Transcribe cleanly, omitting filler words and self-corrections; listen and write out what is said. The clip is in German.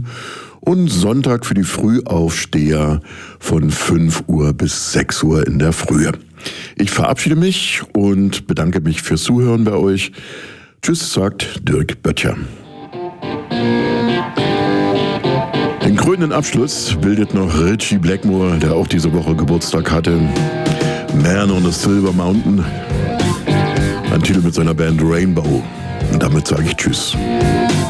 Uhr und Sonntag für die Frühaufsteher von 5 Uhr bis 6 Uhr in der Frühe. Ich verabschiede mich und bedanke mich fürs Zuhören bei euch. Tschüss, sagt Dirk Böttcher. Den krönenden Abschluss bildet noch Ritchie Blackmore, der auch diese Woche Geburtstag hatte. Man on the Silver Mountain. Ein Titel mit seiner Band Rainbow. Und damit sage ich Tschüss.